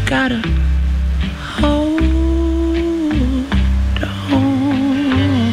gotta hold on.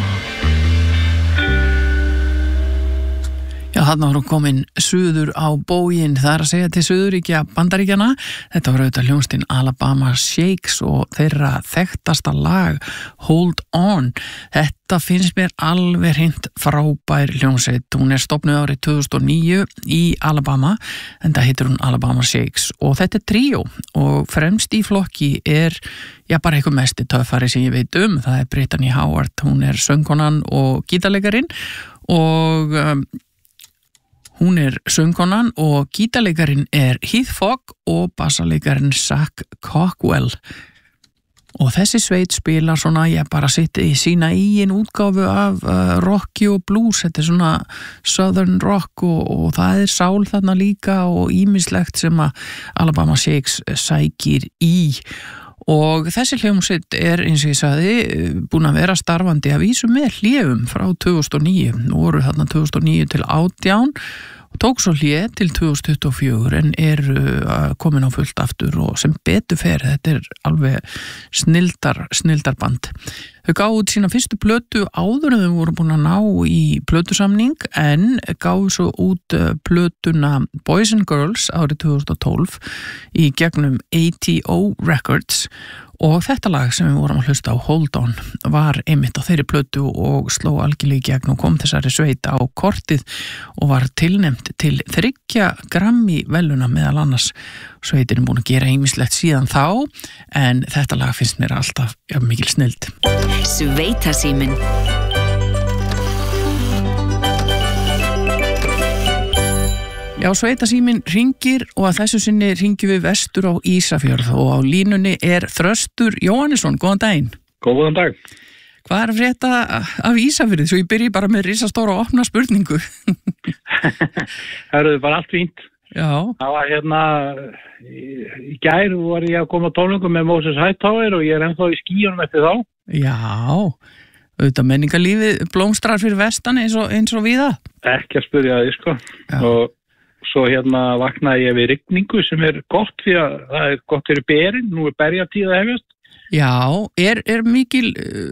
Já, þarna var hún komin suður á bóginn, það að segja til Suðurríkja Bandaríkjana. Þetta var auðvitað hljómsveitin Alabama Shakes og þeirra þekktasta lag Hold On. Þetta finnst mér alveg hreint frábær hljómsveit. Hún stofnuð árið 2009 í Alabama, en það heitir hún Alabama Shakes og þetta tríó og fremst í flokki bara eitthvað mesti töffari sem ég veit það Brittany Howard, hún söngkonan og gítarleikarin og hún söngkonan og gítarleikarin Heath Fogg og bassaleikarin Zach Cockwell. Og þessi sveit spilar svona, bara sitt í sína eigin útgáfu af rocki og blues, þetta svona southern rock og það sál þarna líka og ýmislegt sem að Alabama Shakes sækir í. Og þessi hljómsveit eins og ég sagði búin að vera starfandi að vísu með hléum frá 2009, nú voru þarna 2009 til 2018 og tók svo hlé til 2024 en komin á fullt aftur og sem betur fer, þetta alveg snildarband. Þau gáðu út sína fyrstu plötu áður en þau voru búin að ná í plötusamning en gáðu svo út plötuna Boys and Girls árið 2012 í gegnum ATO Records og þetta lag sem við vorum að hlusta á Hold On var einmitt á þeirri plötu og sló algjörlega í gegn og kom þessari sveit á kortið og var tilnefnt til 3 Grammy veluna meðal annars. Sveitin búin að gera ýmislegt síðan þá en þetta lag finnst mér alltaf mikil snilld. Sveitasíminn. Já, sveitasíminn hringir og að þessu sinni hringjum við vestur á Ísafjörð og á línunni Þröstur Jóhannesson. Góðan daginn. Góðan dag. Hvað að frétta af Ísafjörði? Svo ég byrji bara með risastóra og opna spurningu. Það eru bara allt fínt. Já. Það var í gær var ég að koma á tónleikum með Moses Hightower og ég ennþá í skýjunum eftir þá. Já, auðvitað menningarlífið blómstrar fyrir vestan eins og víða. Ekki að spyrja því, sko. Já. Og svo vaknaði ég við rigningu sem gott því að það gott fyrir berin, nú berjatíð að hefjast. Já, mikil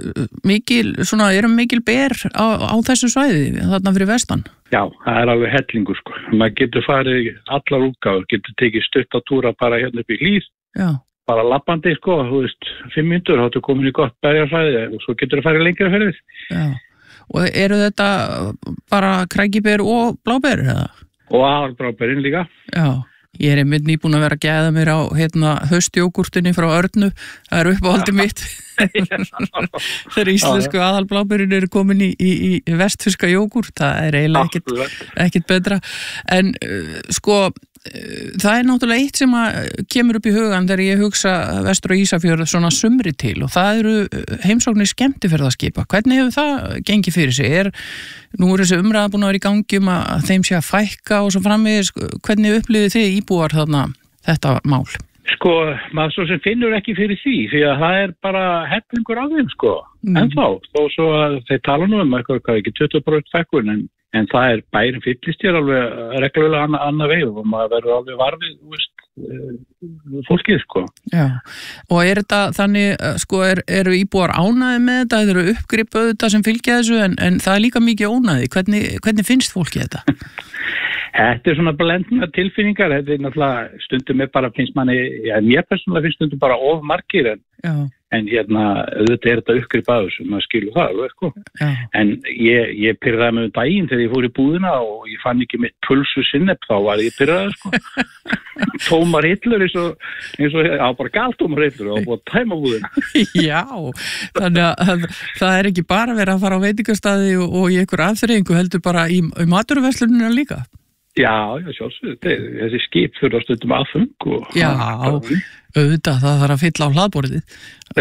ber á þessu svæði þarna fyrir vestan? Já, það alveg hellingur, sko. Maður getur farið allar útgáfur, getur tekið stutt á túra bara upp í Hlíð. Já. Bara labbandi, sko, 5 mínútur, þá ertu komin í gott berjarsvæði og svo getur þú farið lengra ferðir. Já, og eru þetta bara krækiber og bláber, eða? Og aðalbráberinn líka. Já, ég einmitt nýbúin að vera að gæða mér á haustjógurtinni frá Örnu. Það uppáhaldið mitt. Þegar íslensku aðalbláberinn eru komin í vestfirska jógurt. Það eiginlega ekkert betra. En sko, það náttúrulega eitt sem kemur upp í hugan þegar ég hugsa vestur á Ísafjörð svona sumri til og það eru heimsóknir skemmtiferðaskipa. Hvernig hefur það gengið fyrir sig? Nú þessi umræða búin að vera í gangi að þeim sé að fækka og svo framvegis. Hvernig upplifið þið íbúar þarna þetta mál? Sko, maður svo sem finnur ekki fyrir því að það bara hellingur af þeim, sko. Ennþá, þó svo að þeir tala nú eitthvað ekki 20% fækkun en það bærin fyllist hér alveg reglulega annað veið og maður verður alveg varfið, fólkið, sko. Já, og þetta þannig, sko, eru íbúar ánæði með þetta, þeir eru uppgripuð þetta sem fylgja þessu en það líka mikið ónæði. Hvernig finnst fólkið þetta? Þetta svona blendna tilfinningar, þetta náttúrulega stundum bara finnst manni, mér persónulega finnst stundum bara of margir en auðvitað þetta uppgripað sem maður skilur það alveg, sko. En ég pirraði mig daginn þegar ég fór í búðina og ég fann ekki mitt pulsu sinnep, þá var ég pirraði, sko. Tómar hillur eins og bara galtómar hillur og búið að tæma búðina. Já, þannig að það ekki bara verið að fara á veitingastaði og í einhver afþreyingu heldur bara í maturverslunina líka. Já, sjálfsögðu, þessi skip þurfa stundum aðfung og... Já, auðvitað, það þarf að fylla á hlaðborðið.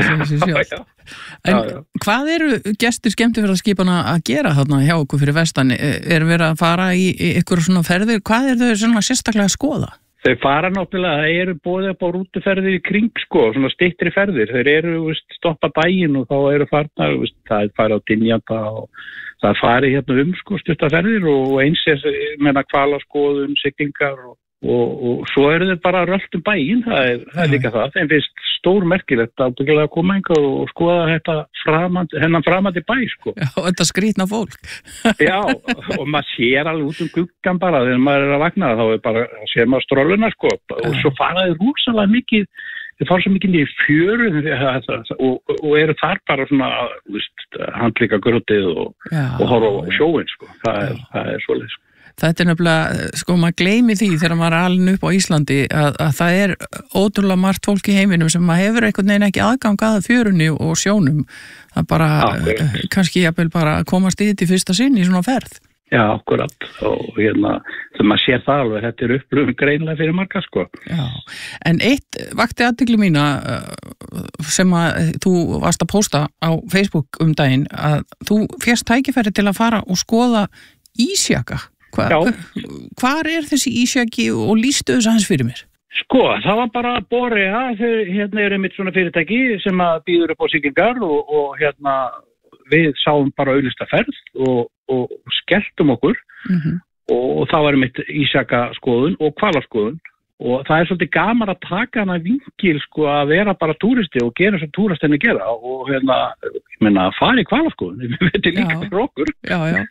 En hvað eru gestir skemmtiferðaskipana að gera þarna hjá okkur fyrir vestan? Verið að fara í ykkur svona ferðir? Hvað þau svona sérstaklega að skoða? Þau fara náttúrulega, það eru boðið upp á rútuferðir í kring, sko, svona styttri ferðir. Þeir eru, stoppa daginn og þá eru farnar, það fara á Dynjanda og það fari sko, stuttaferðir og eins meina hvalaskoðun, siglingar og og svo þeir bara röltum bæinn, það er líka það, þeim finnst stór merkilegt að koma hingað og skoða hennan framandi bæ, sko. Já, þetta skrýtna fólk. Já, og maður sér alveg út gluggann bara, þegar maður að vakna, þá bara, sér maður strolluna, sko, og svo faraði rosalega mikið, þeir fara svo mikið niður fjöru og eru þar bara svona, handlíka grjótið og horfa á sjóinn, sko, það er svoleið, sko. Þetta nefnilega, sko, maður gleymi því þegar maður alin upp á Íslandi að það ótrúlega margt fólk í heiminum sem maður hefur einhvern veginn ekki aðgang að fjörunni og sjónum. Það bara, kannski jafnvel bara komast í þetta í fyrsta sinn í svona ferð. Já, akkurat. Og þegar maður sér það alveg, þetta upplifun greinlega fyrir marga, sko. Já, en eitt vakti athygli mína sem að þú varst að pósta á Facebook daginn, að þú fékkst tækifæri til að fara og skoða ísjaka. Hvar þessi ísjaki og lýstu þess aðeins fyrir mér? Sko, það var bara Borea, hérna einmitt svona fyrirtæki sem að býður upp á siglingar og við sáum bara auglýsta ferð og skelltum okkur og það var einmitt ísjaka skoðun og hvalaskoðun og það svolítið gaman að taka hana vingil, sko, að vera bara túristi og gera sem túristinni gera og ég meina að fara í hvalaskoðun, þetta er líka fyrir okkur. Já.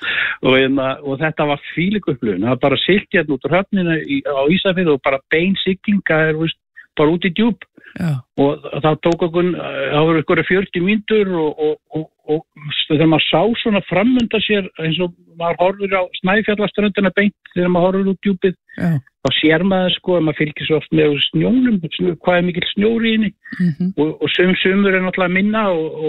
og þetta var fílík upplifun, það var bara siglt hérna út úr höfninu á Ísafirði og bara bein siglinga bara út í djúp og það tók okkur, það voru ykkur 40 mínútur og þegar maður sá svona framönda sér eins og maður horfir á Snæfjallaströndina beint þegar maður horfir út djúpið þá sér maður, sko, að maður fylgir svo oft með snjónum, hvað er mikill snjór í henni og sumur er náttúrulega minna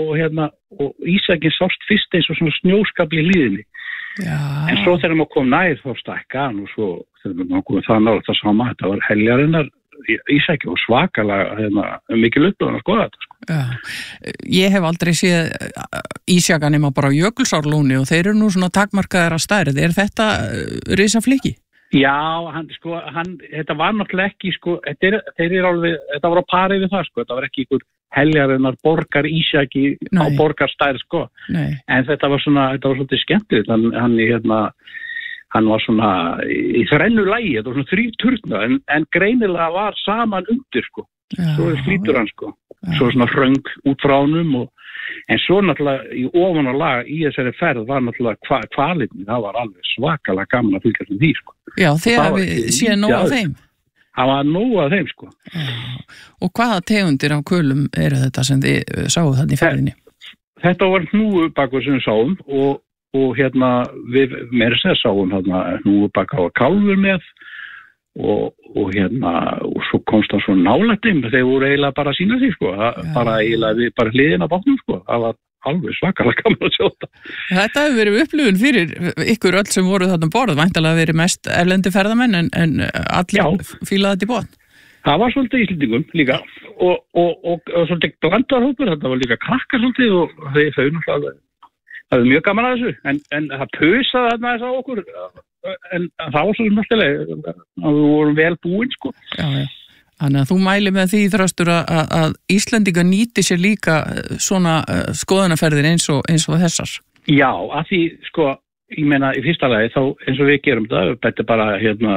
og ísækin sást fyrst eins og svona snjóskafli í hlíðinni. En svo þegar maður kom nær þá stækka hann og svo þegar maður kom það nálægt að sama, þetta var heljarinnar ísæki og svakalega mikil upplifun að skoða þetta, sko. Já, ég hef aldrei séð ísjaka nema bara á Jökulsárlóni og þeir eru nú svona takmarkaðar að stærð. Er þetta risafliki? Já, þetta var náttúrulega ekki, sko, þetta var á pari við það, sko, þetta var ekki ykkur heljarinnar borgar ísjaki á borgarstærð, sko. Nei. En þetta var svolítið skemmtilegt, hann var svona í þrennu lagi, þetta var svona 3 turna, en greinilega var saman undir, sko. Svo flýtur hann, sko. Svo svona hröng út frá honum en svo náttúrulega í ofanálag í þessari ferð var náttúrulega hvalirnir, það var alveg svakalega gaman að fylgjast með því, sko. Já, þegar við séum nóg af þeim. Það var nóg af þeim, sko. Og hvaða tegundir af kulum eru þetta sem þið sáu þarna í ferðinni? Þetta var hnúfubakur sem við sáum og við meira sér sáum hnúfubaka og kálfur með og svo komst það svo nálægt þeir voru eiginlega bara að sýna sig, sko, bara eiginlega við bara hliðina á bátnum, sko, það var alveg svakalega gaman að sjá þetta. Þetta hefur verið upplifun fyrir ykkur öll sem voru þarna borð, væntanlega verið mest erlendi ferðamenn en allir fílaði þetta í botn. Það var svolítið Íslendingum líka og svolítið blandarhópur, þetta var líka krakkar svolítið og þau náttúrulega það var mjög gaman að þessu, en það pösaði þarna þess að okkur, en það var svolítið náttúrulega að við vorum vel búin, sko. Já. Þannig að þú mæli með því, Þröstur, að Íslendingar nýti sér líka svona skoðanaferðir eins og þessar. Já, að því, sko, ég meina í fyrsta lagi þá eins og við gerum það, þetta bara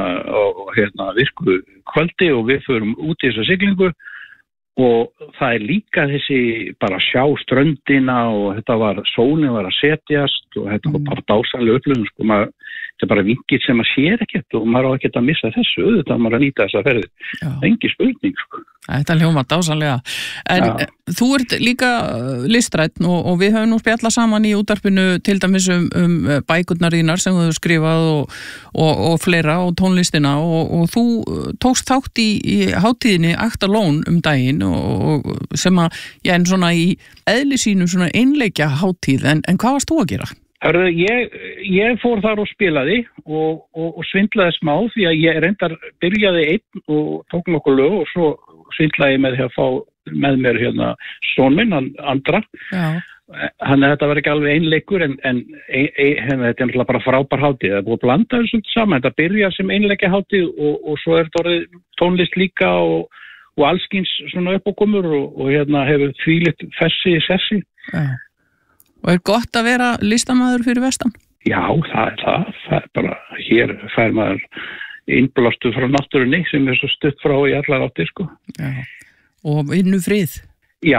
virku kvöldi og við förum út í þessa siglingu og það er líka þessi bara sjá ströndina og sólin var að setjast og þetta var bara dásamlega upplifun, sko, þetta er bara vingill sem maður sér ekkert og maður á ekkert að missa þessu, auðvitað maður að nýta þessa ferði. Það er engin spurning, sko. Þetta hljómar dásamlega. En þú ert líka listrænn og við höfum nú spjallað saman í útvarpinu til dæmis bækurnar þínar sem þú hefur skrifað og fleira og tónlistina og þú tókst þátt í hátíðinni Aktalón daginn og sem að, en svona í eðli sínum svona einleikja hátíð, en hvað varst þú að gera? Ég fór þar og spilaði og svindlaði smá því að ég reyndar byrjaði einn og tók nokkuð lög og svo svindlaði ég með því að fá með mér son minn, Andra. Já. Þannig að þetta var ekki alveg einleikur en þetta er náttúrulega bara frábær hátíð. Það er búið að blanda þessu saman. Þetta byrjar sem einleikja hátíð og svo er þetta orðið tónlist líka og allskins svona uppákomur og hefur þvílíkt sessi. Já. Og er gott að vera listamaður fyrir vestan? Já, það er bara, hér fær maður innblástu frá náttúrunni sem svo stutt frá í allar áttir, sko. Já, og vinnu frið. Já.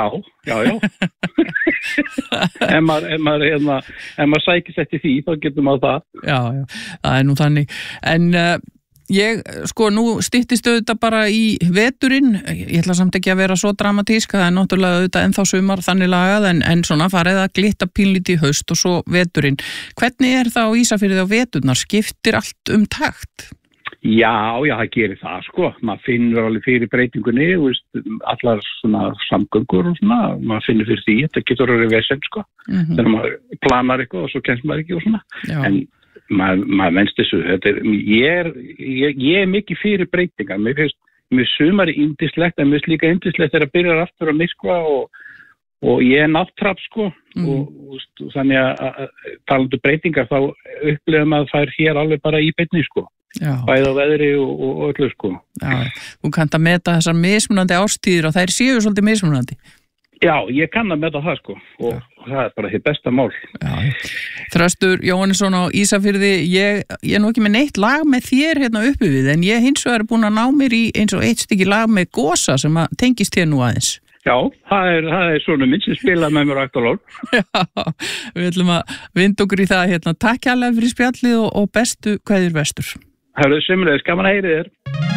ef maður sækist eftir því, þá getur maður það. Já, það nú þannig. En nú styttist auðvitað bara í veturinn, ég ætla samt ekki að vera svo dramatísk, það náttúrulega auðvitað ennþá sumar þannig lagað, en svona farið að glitta pínlítið í haust og svo veturinn. Hvernig það á Ísafirði á veturnar? Skiptir allt takt? Já, það gerir það, sko. Maður finnur alveg fyrir breytingunni, allar svona samgöngur og svona, maður finnur fyrir því, þetta getur verið vesen, sko. Þegar maður planar eitthvað og svo kemst maður ekki og svona. Já. En maður venst þessu, ég mikið fyrir breytingar, mér finnst sumari yndislegt, en mér finnst líka yndislegt þegar byrjar aftur að myrkva og ég nátttrapp, sko, og þannig að talandi breytingar, þá upplifum maður þær hér alveg bara í beinni, sko. Bæði á veðri og öllu, sko. Já, þú kannt að meta þessar mismunandi árstíðir og þær séu svolítið mismunandi. Já, ég kann að meta það, sko, og það bara hitt besta mál. Já. Þröstur Jóhannesson á Ísafirði, ég nú ekki með neitt lag með þér uppi við, en ég hins vegar búin að ná mér í eins og eitt stykki lag með Gosa sem að tengist þér nú aðeins. Já, það er svona minn sem spilaði með mér aktuál. Já, við ætlum að vinda okkur í það. Takk hérlega fyrir spjallið og bestu kveðjur vestur. Það er sömulegis, gaman að heyri þér.